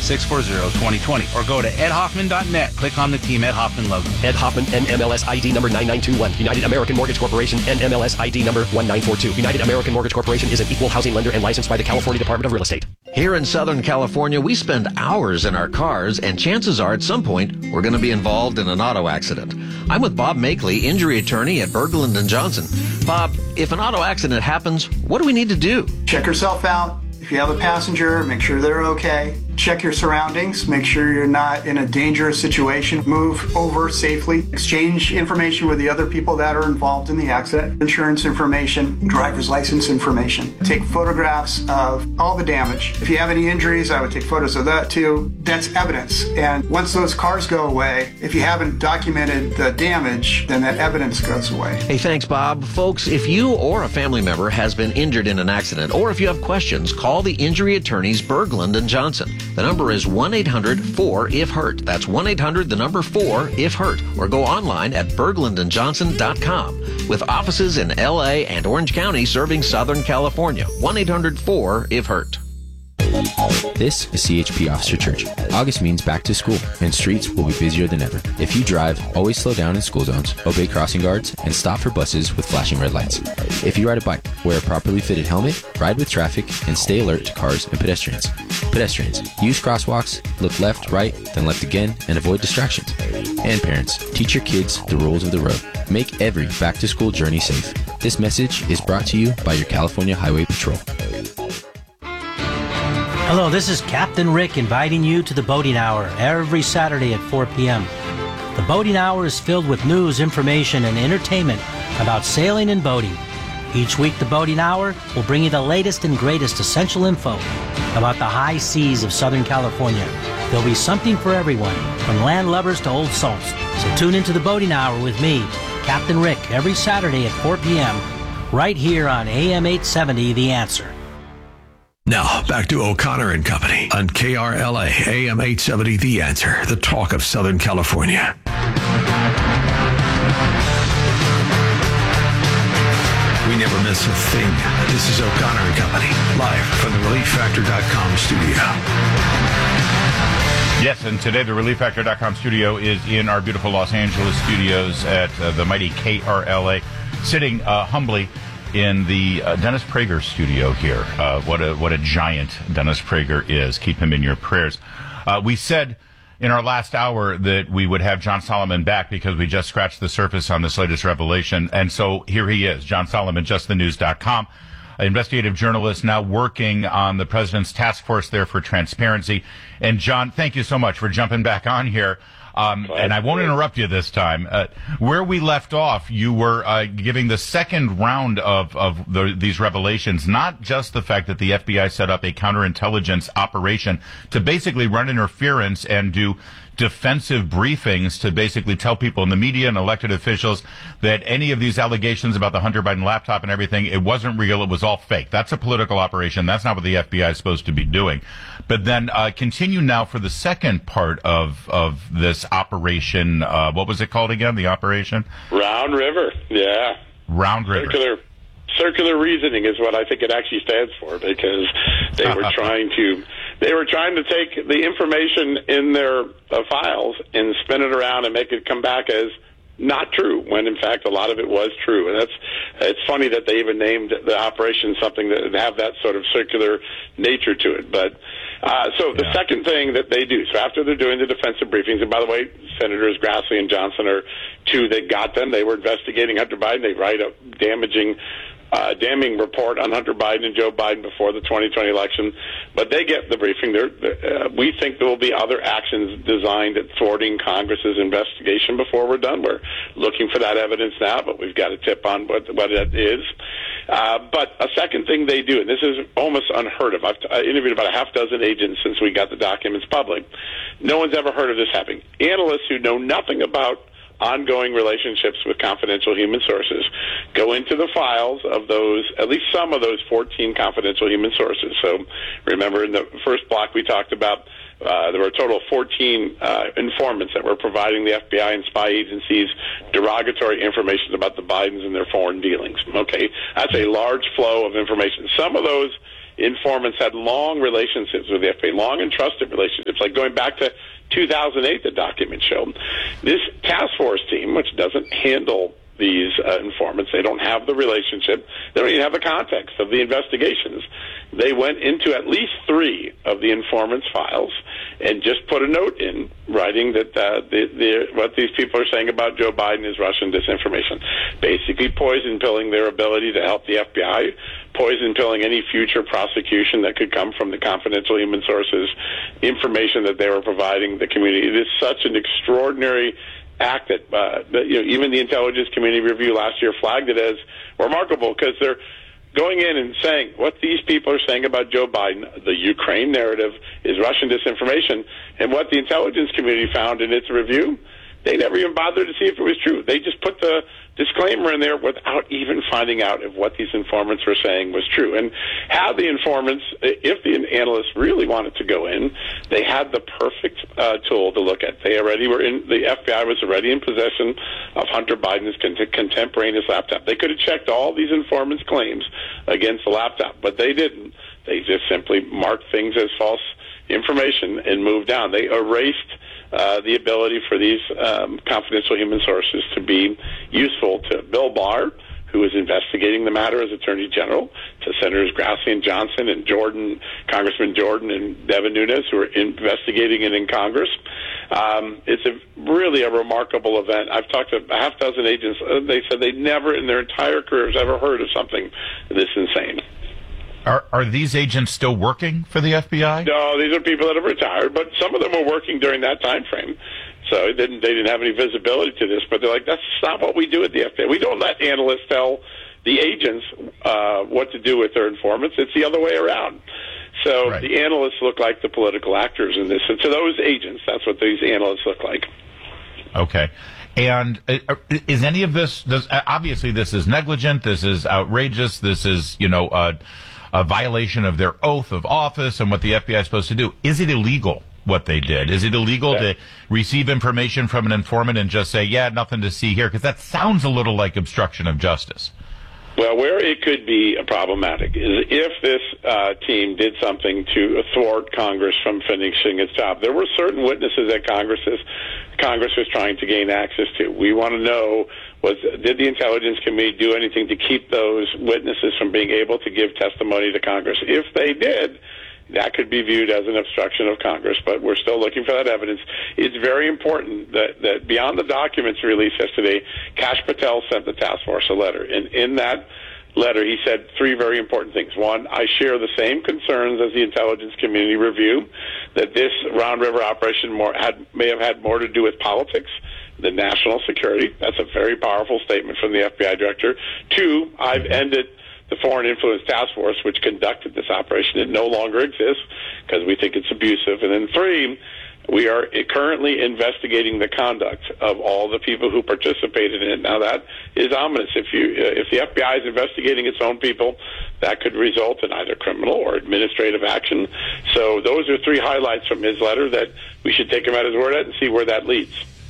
888-640-2020 or go to edhoffman.net. Click on the Team Ed Hoffman logo. Ed Hoffman, NMLS ID number 9921. United American Mortgage Corporation, NMLS ID number 1942. United American Mortgage Corporation is an equal housing lender and licensed by the California Department of Real Estate. Here in Southern California, we spend hours in our cars, and chances are at some point we're going to be involved in an auto accident. I'm with Bob Makeley, injury attorney at Berglund & Johnson. Bob, if an auto accident happens, what do we need to do? Check yourself out. If you have a passenger, make sure they're okay. Check your surroundings. Make sure you're not in a dangerous situation. Move over safely. Exchange information with the other people that are involved in the accident. Insurance information, driver's license information. Take photographs of all the damage. If you have any injuries, I would take photos of that too. That's evidence. And once those cars go away, if you haven't documented the damage, then that evidence goes away. Hey, thanks, Bob. Folks, if you or a family member has been injured in an accident, or if you have questions, call the injury attorneys Berglund & Johnson. The number is 1-800-4-IF-HURT. That's 1-800-4-IF-HURT. Or go online at berglundandjohnson.com. With offices in L.A. and Orange County serving Southern California. 1-800-4-IF-HURT. This is CHP Officer Church. August means back to school, and streets will be busier than ever. If you drive, always slow down in school zones, obey crossing guards, and stop for buses with flashing red lights. If you ride a bike, wear a properly fitted helmet, ride with traffic, and stay alert to cars and pedestrians. Pedestrians, use crosswalks, look left, right, then left again, and avoid distractions. And parents, teach your kids the rules of the road. Make every back-to-school journey safe. This message is brought to you by your California Highway Patrol. Hello, this is Captain Rick inviting you to the Boating Hour every Saturday at 4 p.m. The Boating Hour is filled with news, information, and entertainment about sailing and boating. Each week, the Boating Hour will bring you the latest and greatest essential info about the high seas of Southern California. There'll be something for everyone, from land lovers to old salts. So tune into the Boating Hour with me, Captain Rick, every Saturday at 4 p.m. right here on AM 870, The Answer. Now, back to O'Connor and Company on KRLA, AM 870, The Answer, the talk of Southern California. We never miss a thing. This is O'Connor and Company, live from the ReliefFactor.com studio. Yes, and today the ReliefFactor.com studio is in our beautiful Los Angeles studios at the mighty KRLA, sitting humbly in the Dennis Prager studio here. What a giant Dennis Prager is. Keep him in your prayers. We said in our last hour that we would have John Solomon back because we just scratched the surface on this latest revelation. And so here he is, John Solomon, JustTheNews.com, investigative journalist now working on the president's task force there for transparency. And John, thank you so much for jumping back on here. And I won't interrupt you this time. Where we left off, you were giving the second round of these revelations, not just the fact that the FBI set up a counterintelligence operation to basically run interference and do defensive briefings to basically tell people in the media and elected officials that any of these allegations about the Hunter Biden laptop and everything, it wasn't real, it was all fake. That's a political operation. That's not what the FBI is supposed to be doing. But then continue now for the second part of this operation. What was it called again, the operation? Round River, yeah. Round River. Circular reasoning is what I think it actually stands for, because they were trying to take the information in their files and spin it around and make it come back as not true, when in fact a lot of it was true. And it's funny that they even named the operation something that would have that sort of circular nature to it. But the second thing that they do, so after they're doing the defensive briefings, and by the way, Senators Grassley and Johnson are two that got them. They were investigating Hunter Biden. They write a damning report on Hunter Biden and Joe Biden before the 2020 election, but they get the briefing. We think there will be other actions designed at thwarting Congress's investigation before we're done. We're looking for that evidence now, but we've got a tip on what it is. But a second thing they do, and this is almost unheard of. I've interviewed about a half dozen agents since we got the documents public. No one's ever heard of this happening. Analysts who know nothing about ongoing relationships with confidential human sources go into the files of those, at least some of those 14 confidential human sources. So remember in the first block we talked about there were a total of 14 informants that were providing the FBI and spy agencies derogatory information about the Bidens and their foreign dealings. Okay, that's a large flow of information. Some of those informants had long relationships with the FBI, long and trusted relationships, like going back to 2008, the documents show. This task force team, which doesn't handle these informants, they don't have the relationship, they don't even have the context of the investigations. They went into at least 3 of the informants' files and just put a note in writing that what these people are saying about Joe Biden is Russian disinformation. Basically poison pilling their ability to help the FBI, poison pilling any future prosecution that could come from the confidential human sources information that they were providing the community. It is such an extraordinary act that even the intelligence community review last year flagged it as remarkable, because they're going in and saying what these people are saying about Joe Biden, the Ukraine narrative, is Russian disinformation. And what the intelligence community found in its review, they never even bothered to see if it was true. They just put the disclaimer in there without even finding out if what these informants were saying was true. And had the informants, if the analysts really wanted to go in, they had the perfect tool to look at. They already were in, the FBI was already in possession of Hunter Biden's contemporaneous laptop. They could have checked all these informants' claims against the laptop, but they didn't. They just simply marked things as false information and moved on. They erased the ability for these confidential human sources to be useful to Bill Barr, who was investigating the matter as Attorney General, to Senators Grassley and Johnson and Jordan, Congressman Jordan and Devin Nunes, who are investigating it in Congress. It's really a remarkable event. I've talked to a half dozen agents. They said they never in their entire careers ever heard of something this insane. Are these agents still working for the FBI? No, these are people that have retired, but some of them were working during that time frame. So they didn't have any visibility to this, but they're like, that's not what we do at the FBI. We don't let analysts tell the agents what to do with their informants. It's the other way around. So right. The analysts look like the political actors in this. And to those agents, that's what these analysts look like. Okay. And is any of this, obviously this is negligent, this is outrageous, this is, a violation of their oath of office and what the FBI is supposed to do. Is it illegal what they did? Is it illegal to receive information from an informant and just say, yeah, nothing to see here? Because that sounds a little like obstruction of justice. Well, where it could be problematic is if this team did something to thwart Congress from finishing its job. There were certain witnesses that Congress was trying to gain access to. We want to know, did the Intelligence Committee do anything to keep those witnesses from being able to give testimony to Congress? If they did, that could be viewed as an obstruction of Congress, but we're still looking for that evidence. It's very important that beyond the documents released yesterday, Kash Patel sent the task force a letter. And in that letter, he said 3 very important things. One, I share the same concerns as the intelligence community review, that this Round River operation may have had more to do with politics than national security. That's a very powerful statement from the FBI director. 2, I've ended the Foreign Influence Task Force, which conducted this operation. It no longer exists because we think it's abusive. And then 3, we are currently investigating the conduct of all the people who participated in it. Now, that is ominous. If the FBI is investigating its own people, that could result in either criminal or administrative action. So those are 3 highlights from his letter that we should take him at his word at and see where that leads.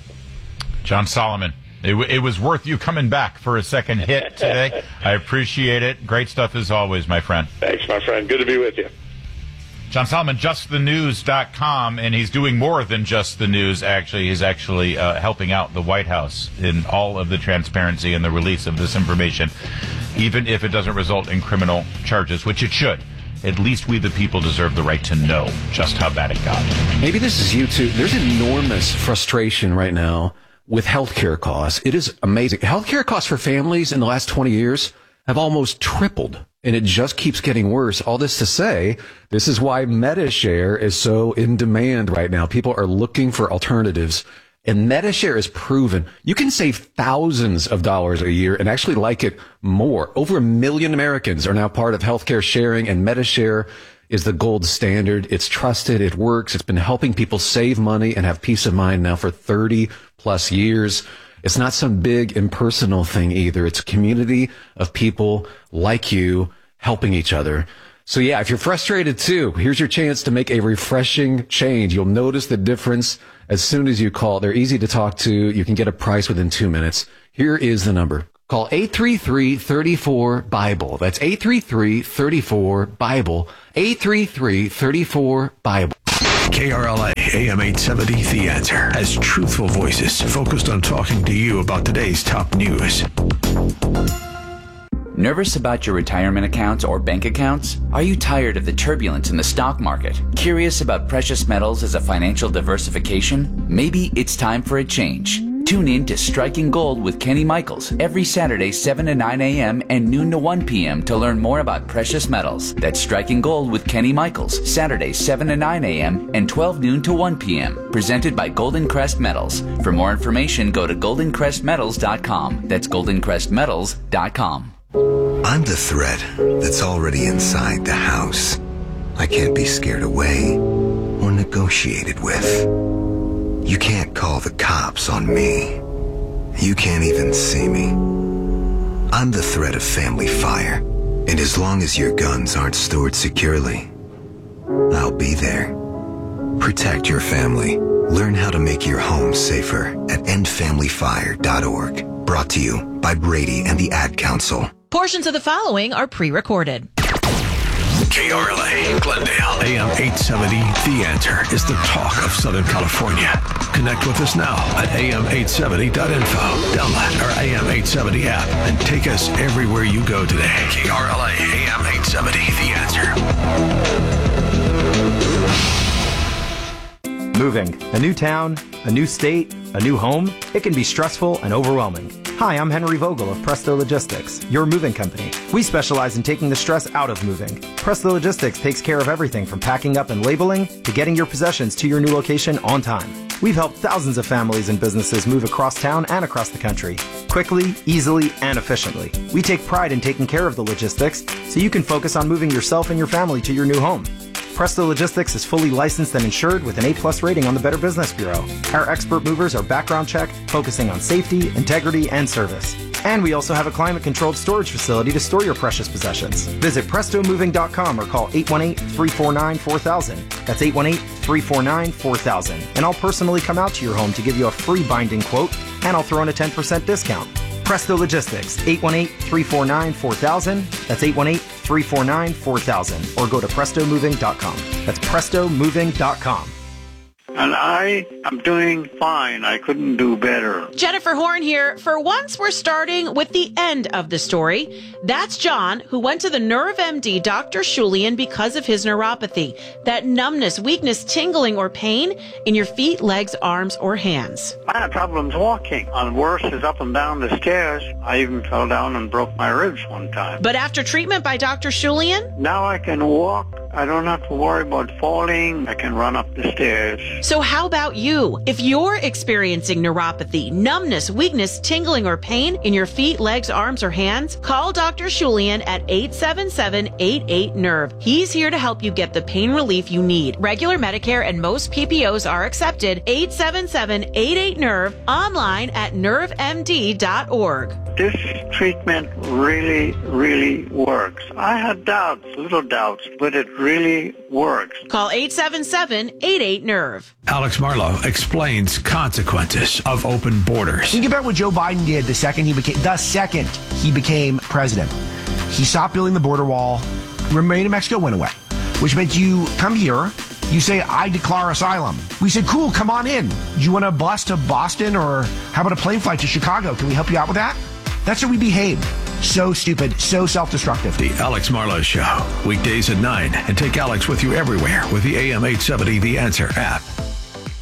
John Solomon, it was worth you coming back for a second hit today. I appreciate it. Great stuff as always, my friend. Thanks, my friend. Good to be with you. John Solomon, justthenews.com, and he's doing more than just the news, actually. He's actually helping out the White House in all of the transparency and the release of this information, even if it doesn't result in criminal charges, which it should. At least we, the people, deserve the right to know just how bad it got. Maybe this is you, too. There's enormous frustration right now with healthcare costs. It is amazing. Healthcare costs for families in the last 20 years have almost tripled, and it just keeps getting worse. All this to say, this is why MediShare is so in demand right now. People are looking for alternatives, and MediShare is proven. You can save thousands of dollars a year and actually like it more. Over 1 million Americans are now part of healthcare sharing, and MediShare is the gold standard. It's trusted. It works. It's been helping people save money and have peace of mind now for 30 plus years. It's not some big impersonal thing either. It's a community of people like you helping each other. So yeah, if you're frustrated too, here's your chance to make a refreshing change. You'll notice the difference as soon as you call. They're easy to talk to. You can get a price within 2 minutes. Here is the number. Call 833-34-BIBLE. That's 833-34-BIBLE. 833-34-BIBLE. KRLA AM 870 The Answer has truthful voices focused on talking to you about today's top news. Nervous about your retirement accounts or bank accounts? Are you tired of the turbulence in the stock market? Curious about precious metals as a financial diversification? Maybe it's time for a change. Tune in to Striking Gold with Kenny Michaels every Saturday 7 to 9 a.m. and noon to 1 p.m. to learn more about precious metals. That's Striking Gold with Kenny Michaels, Saturday 7 to 9 a.m. and 12 noon to 1 p.m. Presented by Golden Crest Metals. For more information, go to goldencrestmetals.com. That's goldencrestmetals.com. I'm the threat that's already inside the house. I can't be scared away or negotiated with. You can't call the cops on me. You can't even see me. I'm the threat of family fire, and as long as your guns aren't stored securely, I'll be there. Protect your family. Learn how to make your home safer at endfamilyfire.org. Brought to you by Brady and the Ad Council. Portions of the following are pre-recorded. KRLA, Glendale, AM 870, The Answer is the talk of Southern California. Connect with us now at am870.info. Download our AM 870 app and take us everywhere you go today. KRLA, AM 870, The Answer. Moving. A new town, a new state, a new home. It can be stressful and overwhelming. Hi, I'm Henry Vogel of Presto Logistics, your moving company. We specialize in taking the stress out of moving. Presto Logistics takes care of everything from packing up and labeling to getting your possessions to your new location on time. We've helped thousands of families and businesses move across town and across the country, quickly, easily, and efficiently. We take pride in taking care of the logistics so you can focus on moving yourself and your family to your new home. Presto Logistics is fully licensed and insured with an A+ rating on the Better Business Bureau. Our expert movers are background checked, focusing on safety, integrity, and service. And we also have a climate-controlled storage facility to store your precious possessions. Visit PrestoMoving.com or call 818-349-4000. That's 818-349-4000. And I'll personally come out to your home to give you a free binding quote, and I'll throw in a 10% discount. Presto Logistics, 818-349-4000. That's 818-349-4000. Or go to PrestoMoving.com. That's PrestoMoving.com. And I am doing fine. I couldn't do better. Jennifer Horn here. For once, we're starting with the end of the story. That's John, who went to the Nerve MD, Dr. Shulian, because of his neuropathy. That numbness, weakness, tingling, or pain in your feet, legs, arms, or hands. I had problems walking. And worse is up and down the stairs. I even fell down and broke my ribs one time. But after treatment by Dr. Shulian? Now I can walk. I don't have to worry about falling. I can run up the stairs. So how about you? If you're experiencing neuropathy, numbness, weakness, tingling, or pain in your feet, legs, arms, or hands, call Dr. Shulian at 877-88-NERVE. He's here to help you get the pain relief you need. Regular Medicare and most PPOs are accepted. 877-88-NERVE, online at nervemd.org. This treatment really, really works. I had doubts, little doubts, but it really works. Call 877-88-NERVE. Alex Marlow explains consequences of open borders. Think about what Joe Biden did the second he became president. He stopped building the border wall. Remain in Mexico went away, which meant you come here, you say, I declare asylum. We said, cool, come on in. Do you want a bus to Boston, or how about a plane flight to Chicago? Can we help you out with that? That's how we behave. So stupid, so self-destructive. The Alex Marlow Show, weekdays at 9. And take Alex with you everywhere with the AM 870 The Answer app.